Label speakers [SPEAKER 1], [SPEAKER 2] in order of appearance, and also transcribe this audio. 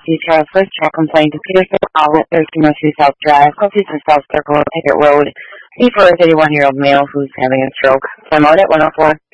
[SPEAKER 1] details for his truck complaint to Peterson Outlet, 1302 South Drive, Close to South Circle, Pickett Road, for a 31-year-old male who's having a stroke. So I'm out at 104.